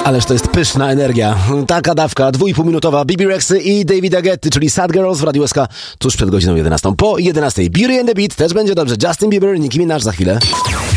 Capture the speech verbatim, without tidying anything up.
Ależ to jest pyszna energia. Taka dawka dwójpółminutowa Bibi Rexy i Davida Getty, czyli Sad Girls w Radiu S K tuż przed godziną jedenastą. Po jedenastej Beauty and the Beat też będzie dobrze. Justin Bieber, Nicki Minaj za chwilę.